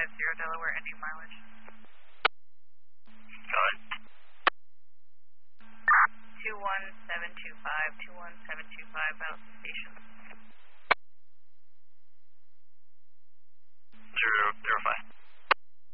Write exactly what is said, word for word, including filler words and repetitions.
five zero Delaware, ending mileage. Got it. two one seven two five, two one seven two five, Battlesea Station.